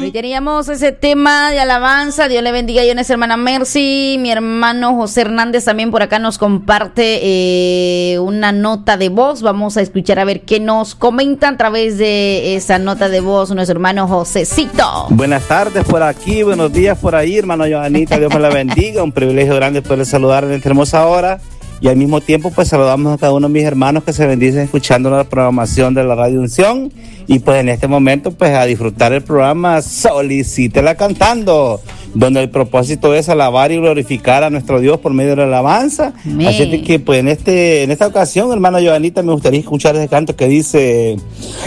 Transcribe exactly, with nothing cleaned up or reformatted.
Ahí teníamos ese tema de alabanza. Dios le bendiga. Yo es hermana Mercy. Mi hermano José Hernández también por acá nos comparte eh, una nota de voz. Vamos a escuchar a ver qué nos comentan a través de esa nota de voz nuestro hermano Josecito. Buenas tardes por aquí, buenos días por ahí, hermano Johanita. Dios me la bendiga. Un privilegio grande poder saludar en esta hermosa hora. Y al mismo tiempo, pues saludamos a cada uno de mis hermanos que se bendicen escuchando la programación de la Radio Unción. Y pues en este momento, pues a disfrutar el programa Solicítela Cantando, donde el propósito es alabar y glorificar a nuestro Dios por medio de la alabanza. Amén. Así que pues en este en esta ocasión, hermano Johanita, me gustaría escuchar ese canto que dice: